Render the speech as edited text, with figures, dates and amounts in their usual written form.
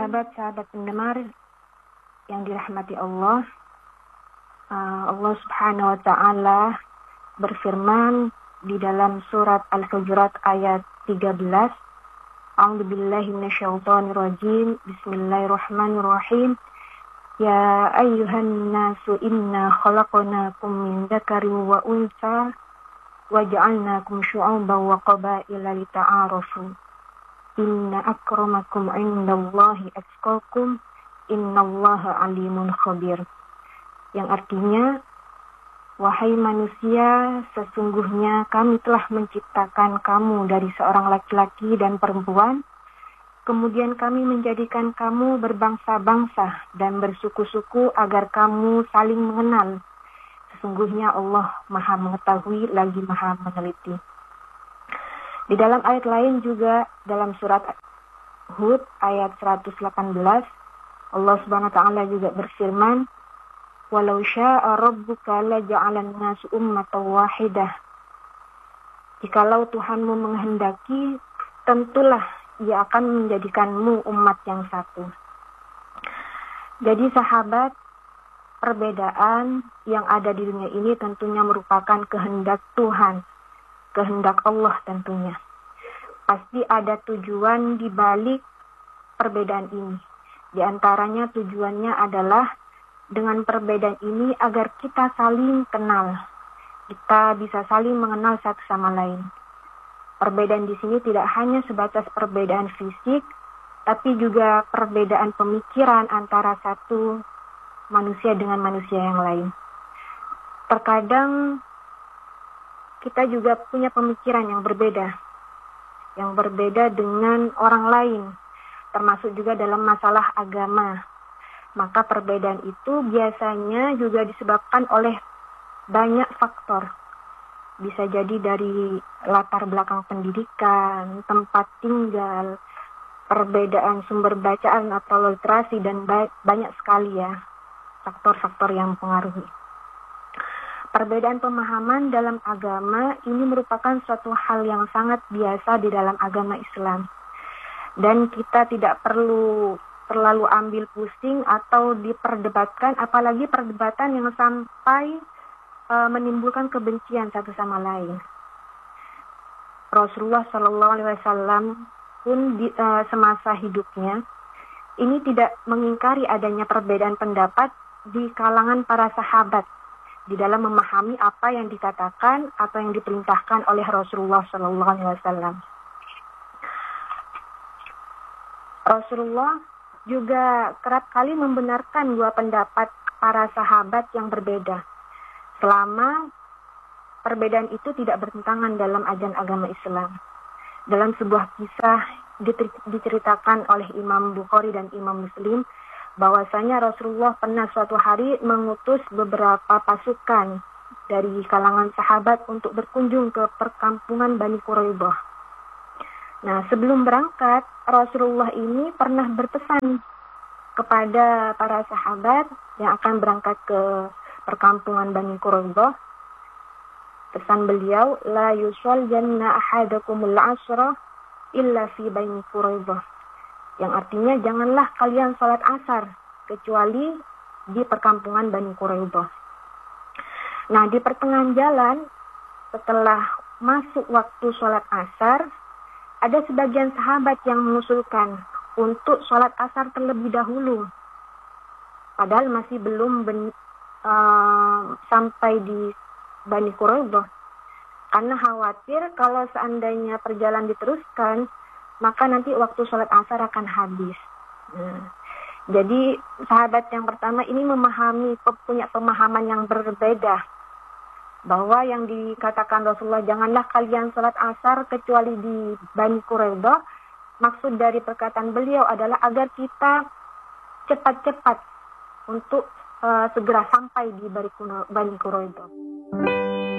Sahabat-sahabat pendengar yang dirahmati Allah, Allah Subhanahu wa taala berfirman di dalam surat Al-Hujurat ayat 13. A'udzubillahi minasyaitonirrajim. Bismillahirrahmanirrahim. Ya ayyuhan nasu inna khalaqnakum min dzakarin wa untha wa ja'alnakum syu'uban wa qabaila lita'arafu. Inna akramakum 'indallahi atqakum. Innallaha 'alimun khabir. Yang artinya, wahai manusia, sesungguhnya kami telah menciptakan kamu dari seorang laki-laki dan perempuan. Kemudian kami menjadikan kamu berbangsa-bangsa dan bersuku-suku agar kamu saling mengenal. Sesungguhnya Allah Maha Mengetahui lagi Maha Meneliti. Di dalam ayat lain juga, dalam surat Hud ayat 118, Allah Subhanahu wa taala juga berfirman, "Walau syaa rabbuka laja'alan nasu ummatan wahidah." Jikalau Tuhanmu menghendaki, tentulah Ia akan menjadikanmu umat yang satu. Jadi sahabat, perbedaan yang ada di dunia ini tentunya merupakan kehendak Tuhan, kehendak Allah tentunya. Pasti ada tujuan di balik perbedaan ini. Di antaranya tujuannya adalah dengan perbedaan ini agar kita saling kenal. Kita bisa saling mengenal satu sama lain. Perbedaan di sini tidak hanya sebatas perbedaan fisik, tapi juga perbedaan pemikiran antara satu manusia dengan manusia yang lain. Terkadang kita juga punya pemikiran yang berbeda dengan orang lain, termasuk juga dalam masalah agama. Maka perbedaan itu biasanya juga disebabkan oleh banyak faktor. Bisa jadi dari latar belakang pendidikan, tempat tinggal, perbedaan sumber bacaan atau literasi, dan banyak sekali ya faktor-faktor yang mempengaruhi. Perbedaan pemahaman dalam agama ini merupakan suatu hal yang sangat biasa di dalam agama Islam. Dan kita tidak perlu terlalu ambil pusing atau diperdebatkan, apalagi perdebatan yang sampai menimbulkan kebencian satu sama lain. Rasulullah SAW pun semasa hidupnya ini tidak mengingkari adanya perbedaan pendapat di kalangan para sahabat di dalam memahami apa yang dikatakan atau yang diperintahkan oleh Rasulullah SAW. Rasulullah juga kerap kali membenarkan dua pendapat para sahabat yang berbeda, selama perbedaan itu tidak bertentangan dalam ajaran agama Islam. Dalam sebuah kisah diceritakan oleh Imam Bukhari dan Imam Muslim, bahwasanya Rasulullah pernah suatu hari mengutus beberapa pasukan dari kalangan sahabat untuk berkunjung ke perkampungan Bani Quraidah. Nah, sebelum berangkat, Rasulullah ini pernah berpesan kepada para sahabat yang akan berangkat ke perkampungan Bani Quraidah. Pesan beliau, la yusaljanna ahadakumul asra illa fi Bani Quraidah. Yang artinya, janganlah kalian salat asar kecuali di perkampungan Bani Quraidah. Nah, di pertengahan jalan, setelah masuk waktu salat asar, ada sebagian sahabat yang mengusulkan untuk sholat asar terlebih dahulu. Padahal masih belum sampai di Bani Quraidah. Karena khawatir kalau seandainya perjalanan diteruskan, maka nanti waktu sholat asar akan habis. Jadi sahabat yang pertama ini punya pemahaman yang berbeda. Bahwa yang dikatakan Rasulullah, janganlah kalian sholat asar kecuali di Bani Quraidah, maksud dari perkataan beliau adalah agar kita cepat-cepat untuk segera sampai di Bani Quraidah.